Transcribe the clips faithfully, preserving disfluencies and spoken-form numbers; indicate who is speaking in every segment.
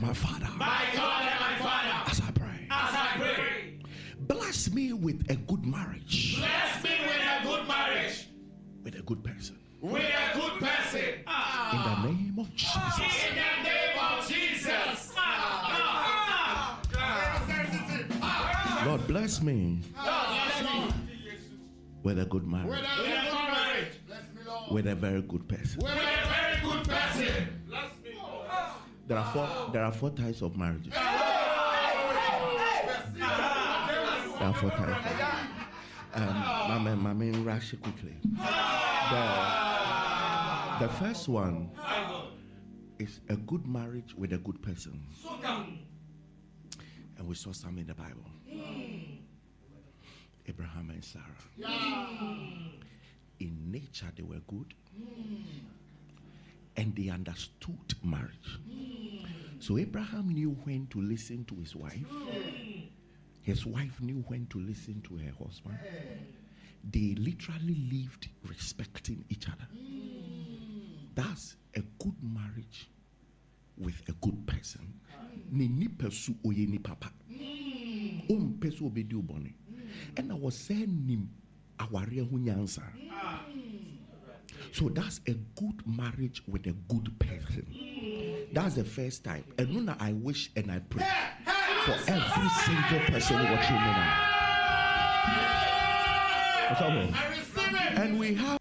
Speaker 1: my Father.
Speaker 2: My God and my Father.
Speaker 1: As I pray.
Speaker 2: As I pray.
Speaker 1: Bless me with a good marriage.
Speaker 2: Bless me with a good marriage.
Speaker 1: With a good person.
Speaker 2: With a good person.
Speaker 1: In the name of Jesus.
Speaker 2: In the name of Jesus.
Speaker 1: Lord, bless me.
Speaker 2: Lord, bless me.
Speaker 1: With a good marriage.
Speaker 2: With a good marriage. Bless me, Lord.
Speaker 1: With a very good person.
Speaker 2: With a very good person. Bless me.
Speaker 1: There are four. There are four types of marriages. There are four types. Um, Mama, Mama, rush it quickly. The, the first one is a good marriage with a good person. And we saw some in the Bible. Abraham and Sarah. In nature, they were good. And they understood marriage. So Abraham knew when to listen to his wife. His wife knew when to listen to her husband. They literally lived respecting each other. That's a good marriage with a good person. Ni ni pesu oye ni papa. Um pesu obedi ubone. And I was saying nim aware hunyansa. So that's a good marriage with a good person. That's the first type. And now I wish and I pray for every single person watching me now. And we have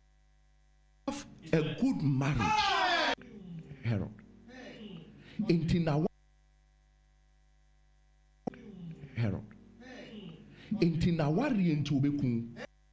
Speaker 1: a good marriage. Harold. In our Harold. In Tinawari into Bekum.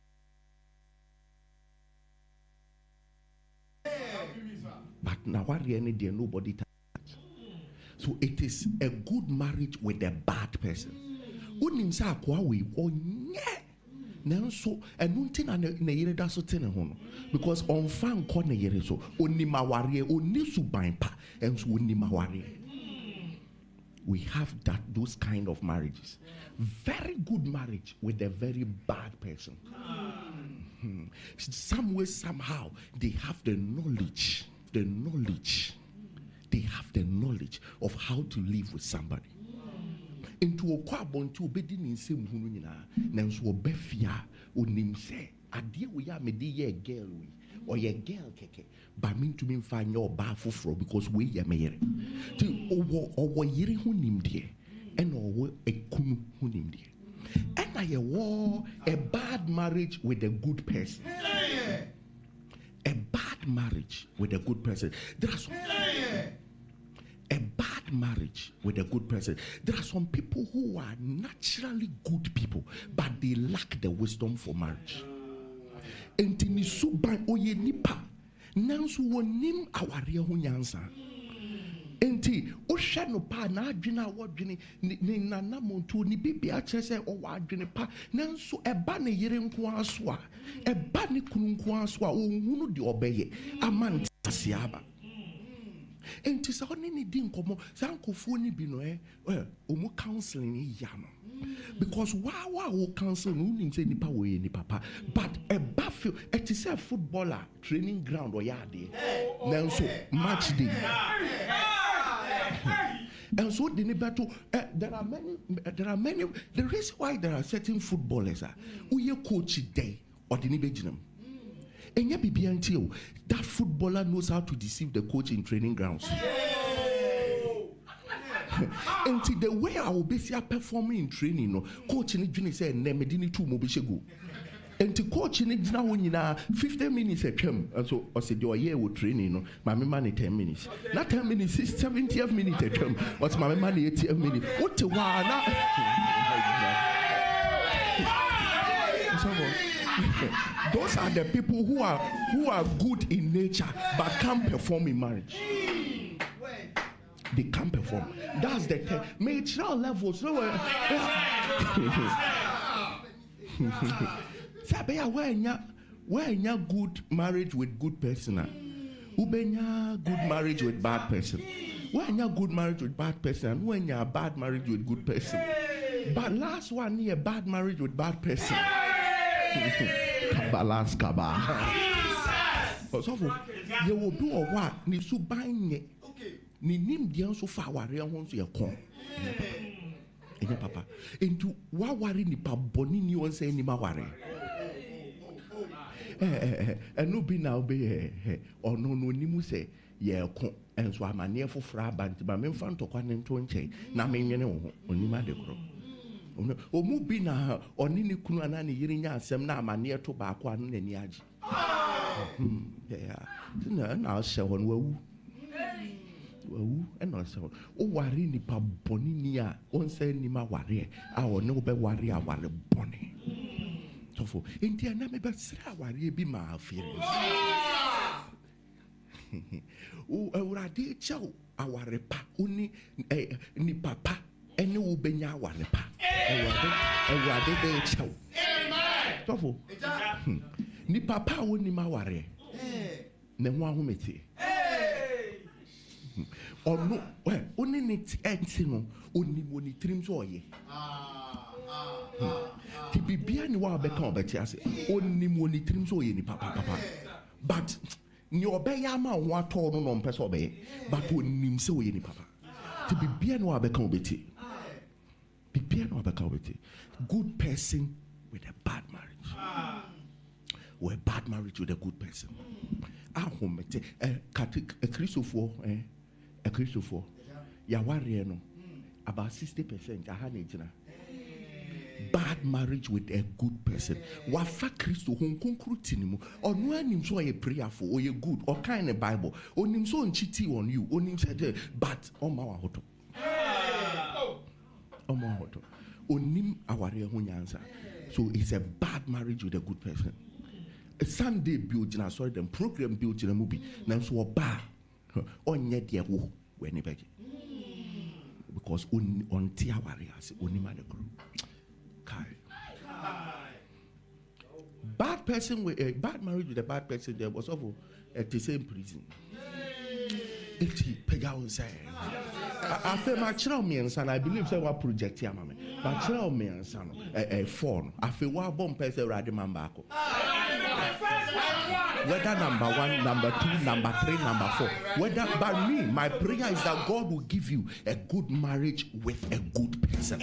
Speaker 1: But Nawari any day nobody touch. So it is a good marriage with a bad person. Unimsa kwa we onye. Nanso enunti na ne yere da so tene ho no because on fan ko ne yere so onimaware oni suban pa enso onimaware. We have that those kind of marriages. Very good marriage with a very bad person. Mm-hmm. Some way, somehow, they have the knowledge, the knowledge, they have the knowledge of how to live with somebody. Into a kwabon to obedi ni nsem hunu nyina na nso obefia onim se ade we ya mede ye girl we or ye girl keke ba me ntumi mfa nya oba foforo because we ye meyere ti owo owo yire hunim de and owo ekunu hunim de and I war a bad marriage with a good person. A bad marriage with a good person. There are some a bad marriage with a good person. There are some people who are naturally good people, but they lack the wisdom for marriage. Entini suban oye nipa nanso wonim aware ho nyansa. Enti o hwe no pa na adwene a wodwene ni nana monto ni bibia kyerese o wa adwene pa nanso eba ne yere nko aso a eba ne kunu nko aso a ohunu de obeye amantase aba. Enti sa oni ni di nkomo sa nkofo ni bi no eh omu counseling ya no because wow wow counsel no nim say nipa wo ye ni papa but a battlefield it is a footballer training ground or yade nanso match day. And so the battle, uh, there are many, uh, there are many. The reason why there are certain footballers, who you coach day or the nibejinum. And yeah, be until that footballer knows how to deceive the coach in training grounds. And the way I will be performing in training, no coach in the say, "Ne medini tu mo go." And the coach in it now in fifteen minutes at him. And so I said, "Your year will training, no, my money ten minutes. Not ten minutes, it's seventieth minute at him. What's my money eightieth minute? What the one?" Those are the people who are who are good in nature but can't perform in marriage. They can't perform. That's the te- mature levels. No, Sabaya, where nya good marriage with good person? Ubenya good marriage with bad person. Where nya good marriage with bad person? Where nya bad marriage with good person? But last one here, bad marriage with bad person. Balance kaba. So you will do a what? Ni subanye. ni nim dia nso fa aware ho nso ye kon enye papa entu wa ware ni pa boni ni won say ni ma ware eh eh eh no bi na obe eh ono no nimu say ye kon enso amane foforo abanti ba memfa ntokwa ne nto nche na menwene wo onima de kro omu bi na oni ni kunu ana ne yiri nya asem na amane to ba akwa no nani agi yeah na na se won wawu wawu eno se o ware ni pa boni ni a on se ni ma ware a o ne wo be ware a ware boni tofo enti na me be sra ware bi ma afire o awurade chao aware pa oni ni papa ene wo benya aware pa awurade awurade be chao amen tofo ni papa woni ma ware ne ho ahomete ono we oni ni enti no oni woni trim so oye ti bibia ni wa be kan obeti ase oni woni trim so oye ni papa papa but ni obeya ma ho ato no no mpese obeye but oni se oye ni papa ti bibia ni wa be kan obeti bibia ni wa be kan obeti good person with a bad marriage or a bad marriage with a good person. Ah, home, a Christopher, eh, a Christopher, Yawariano, about sixty percent. I had it. Bad marriage with a good person. Wafa Christo hon concrutinimu or no him so a prayer for or you good or kind of Bible or him so chiti on you on him said but on my hoto. On my hoto. On him aware hunyansa. So it's a bad marriage with a good person. A Sunday build in a sorry them program built in a movie. Now so a bar on yet ye wo when because on on tia warriors only man group. Bad person with a bad marriage with a bad person there was also at the same prison. If he peg out say I feel my child me and son I believe so what project here mama. My child me and son a phone. I feel what bomb person radi mambako. Whether number one, number two, number three, number four. Whether by me, my prayer is that God will give you a good marriage with a good person.